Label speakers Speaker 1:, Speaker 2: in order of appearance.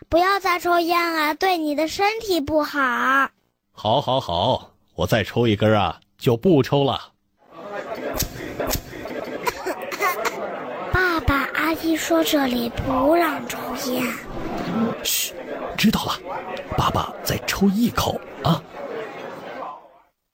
Speaker 1: 不要再抽烟啊，对你的身体不好。
Speaker 2: 好，好，好，我再抽一根啊，就不抽了。
Speaker 1: 爸爸，阿姨说这里不让抽烟。
Speaker 2: 嘘，知道了，爸爸再抽一口啊。